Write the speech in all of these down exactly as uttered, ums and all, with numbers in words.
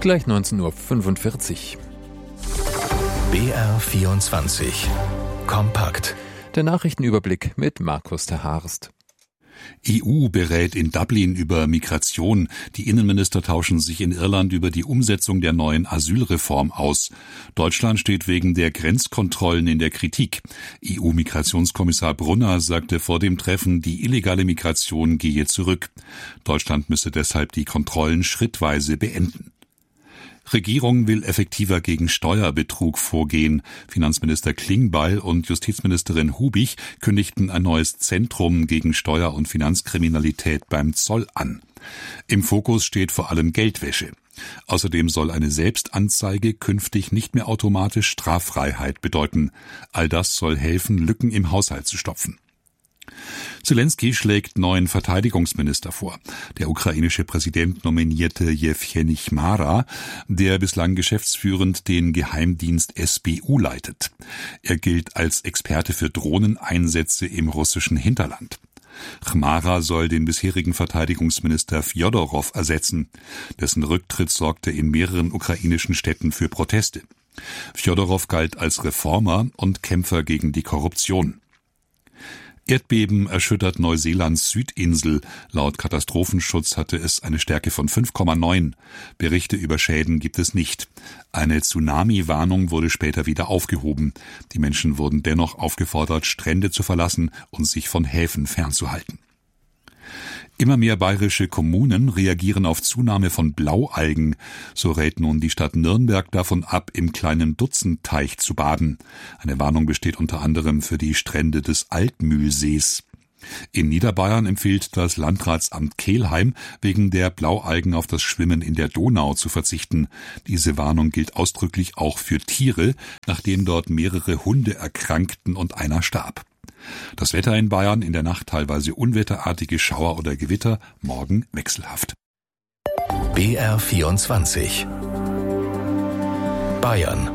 Gleich neunzehn Uhr fünfundvierzig. B R vierundzwanzig. Kompakt. Der Nachrichtenüberblick mit Markus ter Harst. E U berät in Dublin über Migration. Die Innenminister tauschen sich in Irland über die Umsetzung der neuen Asylreform aus. Deutschland steht wegen der Grenzkontrollen in der Kritik. E U-Migrationskommissar Brunner sagte vor dem Treffen, die illegale Migration gehe zurück. Deutschland müsse deshalb die Kontrollen schrittweise beenden. Regierung will effektiver gegen Steuerbetrug vorgehen. Finanzminister Klingbeil und Justizministerin Hubich kündigten ein neues Zentrum gegen Steuer- und Finanzkriminalität beim Zoll an. Im Fokus steht vor allem Geldwäsche. Außerdem soll eine Selbstanzeige künftig nicht mehr automatisch Straffreiheit bedeuten. All das soll helfen, Lücken im Haushalt zu stopfen. Zelensky schlägt neuen Verteidigungsminister vor. Der ukrainische Präsident nominierte Jewgeni Chmara, der bislang geschäftsführend den Geheimdienst S B U leitet. Er gilt als Experte für Drohneneinsätze im russischen Hinterland. Chmara soll den bisherigen Verteidigungsminister Fjodorow ersetzen. Dessen Rücktritt sorgte in mehreren ukrainischen Städten für Proteste. Fjodorow galt als Reformer und Kämpfer gegen die Korruption. Erdbeben erschüttert Neuseelands Südinsel. Laut Katastrophenschutz hatte es eine Stärke von fünf Komma neun. Berichte über Schäden gibt es nicht. Eine Tsunami-Warnung wurde später wieder aufgehoben. Die Menschen wurden dennoch aufgefordert, Strände zu verlassen und sich von Häfen fernzuhalten. Immer mehr bayerische Kommunen reagieren auf Zunahme von Blaualgen. So rät nun die Stadt Nürnberg davon ab, im kleinen Dutzendteich zu baden. Eine Warnung besteht unter anderem für die Strände des Altmühlsees. In Niederbayern empfiehlt das Landratsamt Kelheim, wegen der Blaualgen auf das Schwimmen in der Donau zu verzichten. Diese Warnung gilt ausdrücklich auch für Tiere, nachdem dort mehrere Hunde erkrankten und einer starb. Das Wetter in Bayern: in der Nacht teilweise unwetterartige Schauer oder Gewitter, morgen wechselhaft. B R vierundzwanzig. Bayern.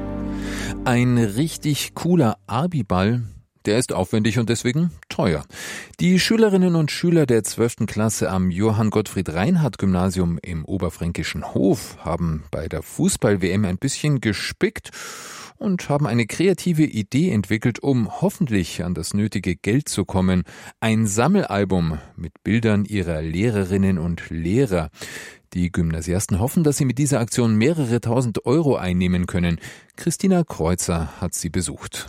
Ein richtig cooler Abiball, der ist aufwendig und deswegen teuer. Die Schülerinnen und Schüler der zwölften Klasse am Johann-Gottfried-Reinhardt-Gymnasium im Oberfränkischen Hof haben bei der Fußball-W M ein bisschen gespickt und haben eine kreative Idee entwickelt, um hoffentlich an das nötige Geld zu kommen. Ein Sammelalbum mit Bildern ihrer Lehrerinnen und Lehrer. Die Gymnasiasten hoffen, dass sie mit dieser Aktion mehrere tausend Euro einnehmen können. Christina Kreuzer hat sie besucht.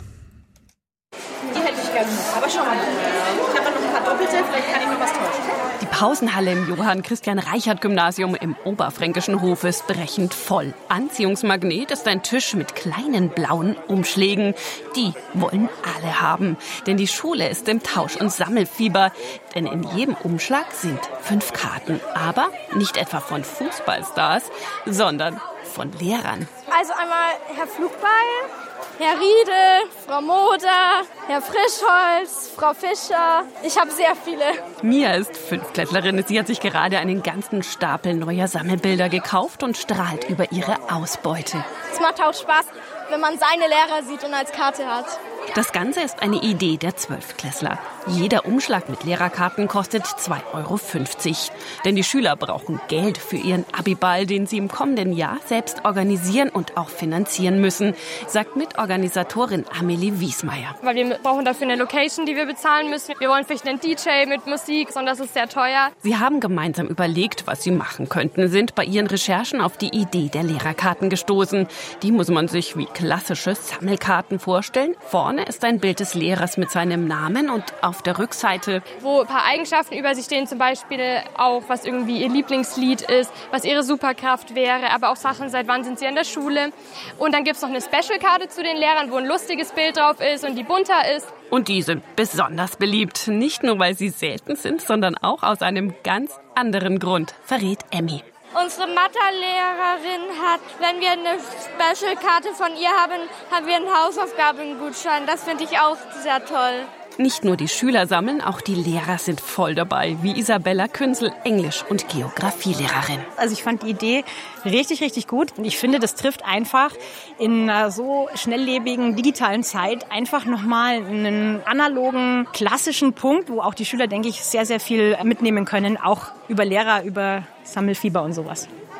Die hätte ich gerne noch, aber schau mal. Ich habe noch ein paar Doppelte, vielleicht kann ich noch was tauschen. Die Pausenhalle im Johann-Christian-Reichert-Gymnasium im Oberfränkischen Hof ist brechend voll. Anziehungsmagnet ist ein Tisch mit kleinen blauen Umschlägen. Die wollen alle haben. Denn die Schule ist im Tausch- und Sammelfieber. Denn in jedem Umschlag sind fünf Karten. Aber nicht etwa von Fußballstars, sondern von Lehrern. Also einmal Herr Flugball, Herr Riedel, Frau Moder, Herr Frischholz, Frau Fischer. Ich habe sehr viele. Mia ist Fünftklässlerin. Sie hat sich gerade einen ganzen Stapel neuer Sammelbilder gekauft und strahlt über ihre Ausbeute. Es macht auch Spaß, wenn man seine Lehrer sieht und als Karte hat. Das Ganze ist eine Idee der Zwölftklässler. Jeder Umschlag mit Lehrerkarten kostet zwei Euro fünfzig. Denn die Schüler brauchen Geld für ihren Abiball, den sie im kommenden Jahr selbst organisieren und auch finanzieren müssen, sagt Mitorganisatorin Amelie Wiesmeier. Weil wir brauchen dafür eine Location, die wir bezahlen müssen. Wir wollen vielleicht einen D J mit Musik, und das ist sehr teuer. Sie haben gemeinsam überlegt, was sie machen könnten, sind bei ihren Recherchen auf die Idee der Lehrerkarten gestoßen. Die muss man sich wie klassische Sammelkarten vorstellen. Vorne ist ein Bild des Lehrers mit seinem Namen und auf der Rückseite, wo ein paar Eigenschaften über sie stehen, zum Beispiel auch, was irgendwie ihr Lieblingslied ist, was ihre Superkraft wäre, aber auch Sachen, seit wann sind sie in der Schule. Und dann gibt es noch eine Special-Karte zu den Lehrern, wo ein lustiges Bild drauf ist und die bunter ist. Und die sind besonders beliebt, nicht nur, weil sie selten sind, sondern auch aus einem ganz anderen Grund, verrät Emmy. Unsere Mathelehrerin hat, wenn wir eine Special-Karte von ihr haben, haben wir einen Hausaufgabengutschein. Das finde ich auch sehr toll. Nicht nur die Schüler sammeln, auch die Lehrer sind voll dabei, wie Isabella Künzel, Englisch- und Geografielehrerin. Also ich fand die Idee richtig, richtig gut. Und ich finde, das trifft einfach in einer so schnelllebigen digitalen Zeit einfach nochmal einen analogen, klassischen Punkt, wo auch die Schüler, denke ich, sehr, sehr viel mitnehmen können, auch über Lehrer, über Sammelfieber und sowas.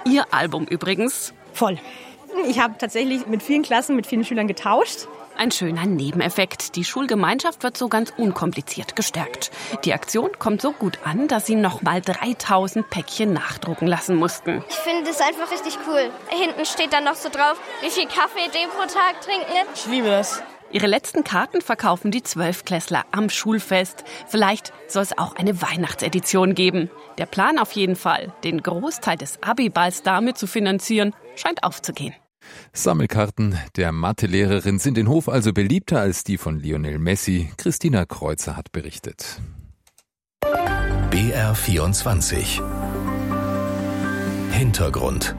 Ihr Album übrigens. Voll. Ich habe tatsächlich mit vielen Klassen, mit vielen Schülern getauscht. Ein schöner Nebeneffekt. Die Schulgemeinschaft wird so ganz unkompliziert gestärkt. Die Aktion kommt so gut an, dass sie noch mal dreitausend Päckchen nachdrucken lassen mussten. Ich finde das einfach richtig cool. Hinten steht dann noch so drauf, wie viel Kaffee die pro Tag trinken. Ich liebe das. Ihre letzten Karten verkaufen die Zwölfklässler am Schulfest. Vielleicht soll es auch eine Weihnachtsedition geben. Der Plan auf jeden Fall, den Großteil des Abiballs damit zu finanzieren, scheint aufzugehen. Sammelkarten der Mathelehrerin sind in Hof also beliebter als die von Lionel Messi. Christina Kreuzer hat berichtet. B R vierundzwanzig Hintergrund.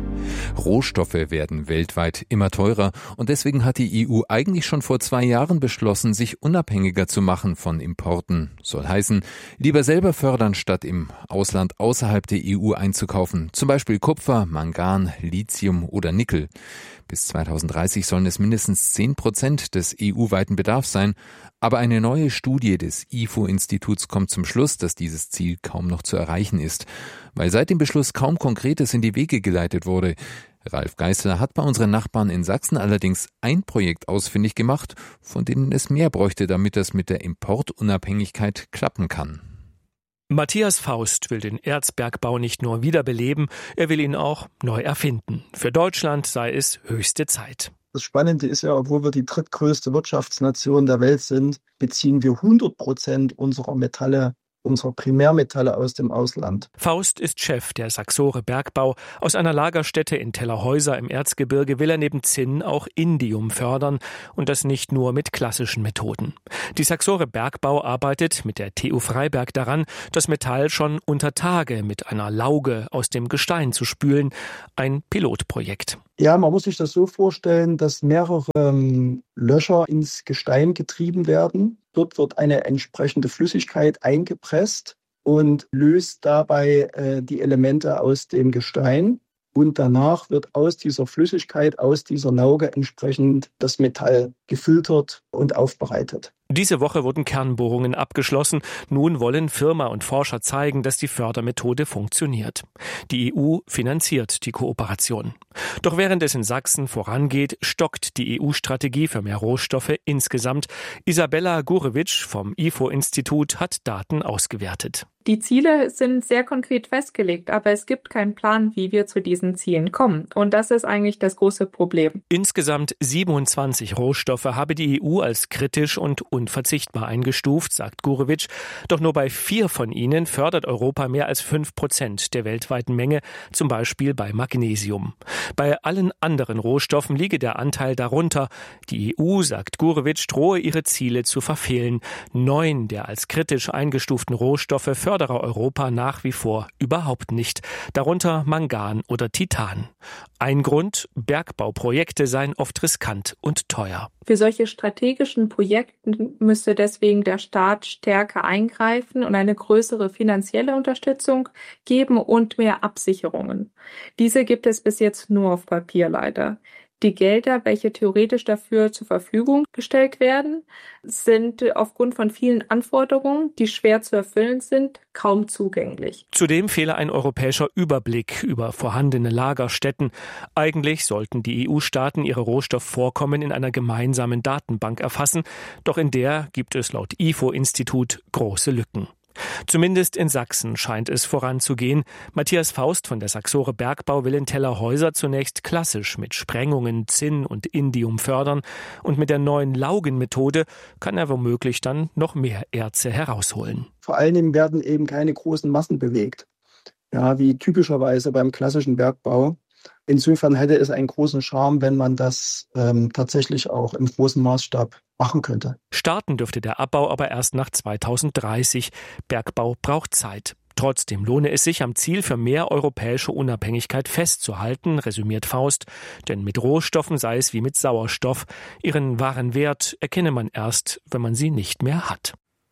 Rohstoffe werden weltweit immer teurer und deswegen hat die E U eigentlich schon vor zwei Jahren beschlossen, sich unabhängiger zu machen von Importen. Soll heißen, lieber selber fördern, statt im Ausland außerhalb der E U einzukaufen. Zum Beispiel Kupfer, Mangan, Lithium oder Nickel. Bis zweitausenddreißig sollen es mindestens zehn Prozent des E U-weiten Bedarfs sein. Aber eine neue Studie des I F O-Instituts kommt zum Schluss, dass dieses Ziel kaum noch zu erreichen ist. Weil seit dem Beschluss kaum Konkretes in die Wege geleitet wurde. Ralf Geißler hat bei unseren Nachbarn in Sachsen allerdings ein Projekt ausfindig gemacht, von denen es mehr bräuchte, damit das mit der Importunabhängigkeit klappen kann. Matthias Faust will den Erzbergbau nicht nur wiederbeleben, er will ihn auch neu erfinden. Für Deutschland sei es höchste Zeit. Das Spannende ist ja, obwohl wir die drittgrößte Wirtschaftsnation der Welt sind, beziehen wir hundert Prozent unserer Metalle, unserer Primärmetalle aus dem Ausland. Faust ist Chef der Saxore Bergbau. Aus einer Lagerstätte in Tellerhäuser im Erzgebirge will er neben Zinn auch Indium fördern und das nicht nur mit klassischen Methoden. Die Saxore Bergbau arbeitet mit der T U Freiberg daran, das Metall schon unter Tage mit einer Lauge aus dem Gestein zu spülen. Ein Pilotprojekt. Ja, man muss sich das so vorstellen, dass mehrere ähm, Löcher ins Gestein getrieben werden. Dort wird eine entsprechende Flüssigkeit eingepresst und löst dabei äh, die Elemente aus dem Gestein. Und danach wird aus dieser Flüssigkeit, aus dieser Lauge entsprechend das Metall gefiltert und aufbereitet. Diese Woche wurden Kernbohrungen abgeschlossen. Nun wollen Firma und Forscher zeigen, dass die Fördermethode funktioniert. Die E U finanziert die Kooperation. Doch während es in Sachsen vorangeht, stockt die E U-Strategie für mehr Rohstoffe insgesamt. Isabella Gurewitsch vom I F O-Institut hat Daten ausgewertet. Die Ziele sind sehr konkret festgelegt, aber es gibt keinen Plan, wie wir zu diesen Zielen kommen. Und das ist eigentlich das große Problem. Insgesamt siebenundzwanzig Rohstoffe habe die E U als kritisch und unverzichtbar eingestuft, sagt Gurewitsch. Doch nur bei vier von ihnen fördert Europa mehr als fünf Prozent der weltweiten Menge, zum Beispiel bei Magnesium. Bei allen anderen Rohstoffen liege der Anteil darunter. Die E U, sagt Gurewitsch, drohe ihre Ziele zu verfehlen. Neun der als kritisch eingestuften Rohstoffe fördere Europa nach wie vor überhaupt nicht. Darunter Mangan oder Titan. Ein Grund, Bergbauprojekte seien oft riskant und teuer. Für solche strategischen Projekte müsste deswegen der Staat stärker eingreifen und eine größere finanzielle Unterstützung geben und mehr Absicherungen. Diese gibt es bis jetzt nur auf Papier leider. Die Gelder, welche theoretisch dafür zur Verfügung gestellt werden, sind aufgrund von vielen Anforderungen, die schwer zu erfüllen sind, kaum zugänglich. Zudem fehle ein europäischer Überblick über vorhandene Lagerstätten. Eigentlich sollten die E U-Staaten ihre Rohstoffvorkommen in einer gemeinsamen Datenbank erfassen, doch in der gibt es laut I F O-Institut große Lücken. Zumindest in Sachsen scheint es voranzugehen. Matthias Faust von der Saxore Bergbau will in Tellerhäuser zunächst klassisch mit Sprengungen Zinn und Indium fördern und mit der neuen Laugenmethode kann er womöglich dann noch mehr Erze herausholen. Vor allen Dingen werden eben keine großen Massen bewegt, ja, wie typischerweise beim klassischen Bergbau. Insofern hätte es einen großen Charme, wenn man das ähm, tatsächlich auch im großen Maßstab machen könnte. Starten dürfte der Abbau aber erst nach zweitausenddreißig. Bergbau braucht Zeit. Trotzdem lohne es sich, am Ziel für mehr europäische Unabhängigkeit festzuhalten, resümiert Faust. Denn mit Rohstoffen sei es wie mit Sauerstoff. Ihren wahren Wert erkenne man erst, wenn man sie nicht mehr hat.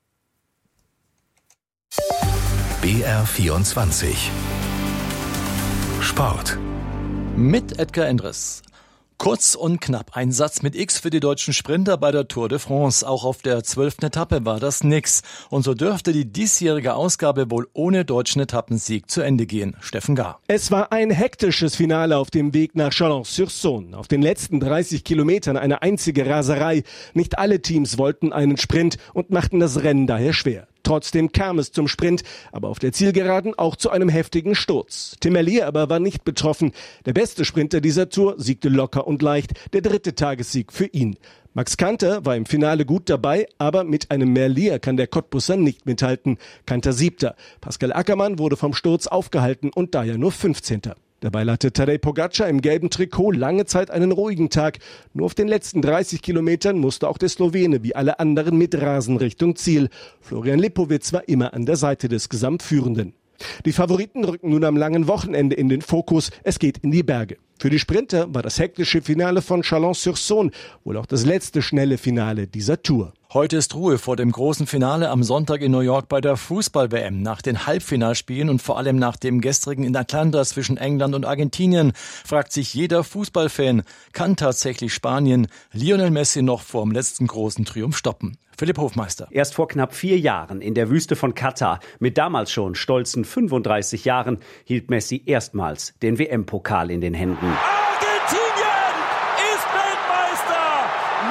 B R vierundzwanzig Sport. Mit Edgar Endres. Kurz und knapp. Ein Satz mit X für die deutschen Sprinter bei der Tour de France. Auch auf der zwölften Etappe war das nix. Und so dürfte die diesjährige Ausgabe wohl ohne deutschen Etappensieg zu Ende gehen. Steffen Gahr. Es war ein hektisches Finale auf dem Weg nach Chalon-sur-Saône. Auf den letzten dreißig Kilometern eine einzige Raserei. Nicht alle Teams wollten einen Sprint und machten das Rennen daher schwer. Trotzdem kam es zum Sprint, aber auf der Zielgeraden auch zu einem heftigen Sturz. Tim Merlier aber war nicht betroffen. Der beste Sprinter dieser Tour siegte locker und leicht. Der dritte Tagessieg für ihn. Max Kanter war im Finale gut dabei, aber mit einem Merlier kann der Cottbusser nicht mithalten. Kanter siebter. Pascal Ackermann wurde vom Sturz aufgehalten und daher nur fünfzehnter. Dabei hatte Tadej Pogačar im gelben Trikot lange Zeit einen ruhigen Tag. Nur auf den letzten dreißig Kilometern musste auch der Slowene wie alle anderen mit Rasen Richtung Ziel. Florian Lipowitz war immer an der Seite des Gesamtführenden. Die Favoriten rücken nun am langen Wochenende in den Fokus. Es geht in die Berge. Für die Sprinter war das hektische Finale von Chalon-sur-Saône wohl auch das letzte schnelle Finale dieser Tour. Heute ist Ruhe vor dem großen Finale am Sonntag in New York bei der Fußball-W M. Nach den Halbfinalspielen und vor allem nach dem gestrigen in Atlanta zwischen England und Argentinien fragt sich jeder Fußballfan, kann tatsächlich Spanien Lionel Messi noch vor dem letzten großen Triumph stoppen? Philipp Hofmeister. Erst vor knapp vier Jahren in der Wüste von Katar, mit damals schon stolzen fünfunddreißig Jahren, hielt Messi erstmals den W M-Pokal in den Händen. Argentinien ist Weltmeister!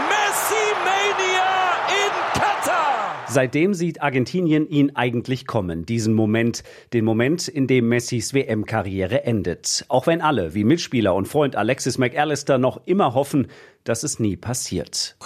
Messi-Mania in Katar! Seitdem sieht Argentinien ihn eigentlich kommen, diesen Moment, den Moment, in dem Messis W M-Karriere endet. Auch wenn alle, wie Mitspieler und Freund Alexis McAllister, noch immer hoffen, dass es nie passiert.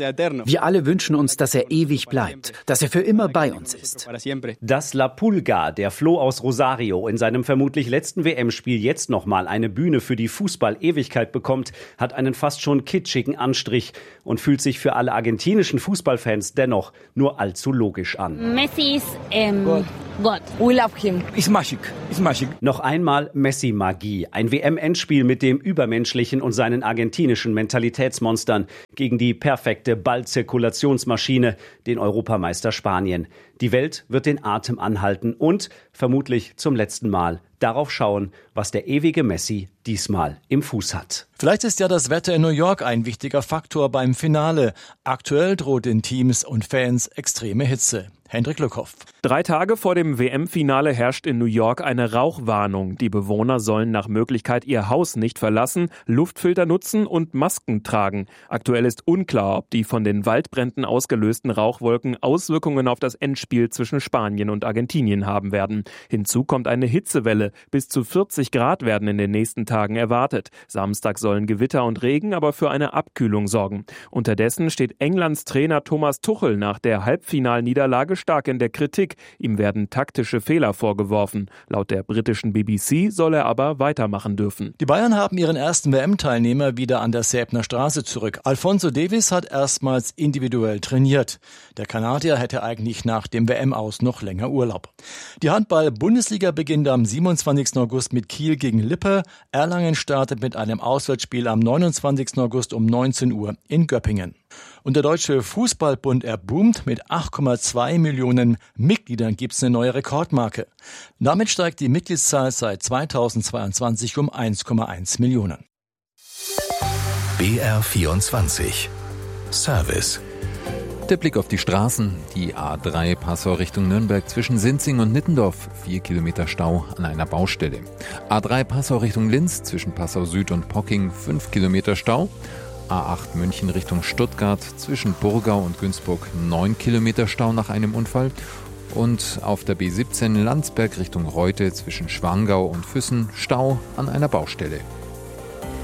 Wir alle wünschen uns, dass er ewig bleibt, dass er für immer bei uns ist. Dass La Pulga, der Floh aus Rosario, in seinem vermutlich letzten W M-Spiel jetzt nochmal eine Bühne für die Fußball-Ewigkeit bekommt, hat einen fast schon kitschigen Anstrich und fühlt sich für alle argentinischen Fußballfans dennoch nur allzu logisch an. Messi ist ähm, Gott. Gott. We love him. It's magic. It's magic. Noch einmal Messi-Magie. Ein W M-Endspiel mit dem Übermenschlichen und seinen argentinischen Mentalitätsmonstern gegen die perfekte Ballzirkulationsmaschine, den Europameister Spanien. Die Welt wird den Atem anhalten und vermutlich zum letzten Mal darauf schauen, was der ewige Messi diesmal im Fuß hat. Vielleicht ist ja das Wetter in New York ein wichtiger Faktor beim Finale. Aktuell droht den Teams und Fans extreme Hitze. Hendrik Lückhoff. Drei Tage vor dem W M-Finale herrscht in New York eine Rauchwarnung. Die Bewohner sollen nach Möglichkeit ihr Haus nicht verlassen, Luftfilter nutzen und Masken tragen. Aktuell ist unklar, ob die von den Waldbränden ausgelösten Rauchwolken Auswirkungen auf das Endspiel zwischen Spanien und Argentinien haben werden. Hinzu kommt eine Hitzewelle. Bis zu vierzig Grad werden in den nächsten Tagen erwartet. Samstag sollen Gewitter und Regen aber für eine Abkühlung sorgen. Unterdessen steht Englands Trainer Thomas Tuchel nach der Halbfinalniederlage stark in der Kritik. Ihm werden taktische Fehler vorgeworfen. Laut der britischen B B C soll er aber weitermachen dürfen. Die Bayern haben ihren ersten W M-Teilnehmer wieder an der Säbner Straße zurück. Alphonso Davies hat erstmals individuell trainiert. Der Kanadier hätte eigentlich nach dem W M-Aus noch länger Urlaub. Die Handball-Bundesliga beginnt am siebenundzwanzigsten August mit Kiel gegen Lippe. Erlangen startet mit einem Auswärtsspiel am neunundzwanzigsten August um neunzehn Uhr in Göppingen. Und der Deutsche Fußballbund, er boomt. Mit acht Komma zwei Millionen Mitgliedern gibt's eine neue Rekordmarke. Damit steigt die Mitgliedszahl seit zweitausendzweiundzwanzig um eins Komma eins Millionen. B R vierundzwanzig Service. Der Blick auf die Straßen. Die A drei Passau Richtung Nürnberg zwischen Sinzing und Nittendorf. Vier Kilometer Stau an einer Baustelle. A drei Passau Richtung Linz zwischen Passau Süd und Pocking. Fünf Kilometer Stau. A acht München Richtung Stuttgart zwischen Burgau und Günzburg. Neun Kilometer Stau nach einem Unfall. Und auf der B siebzehn Landsberg Richtung Reute zwischen Schwangau und Füssen Stau an einer Baustelle.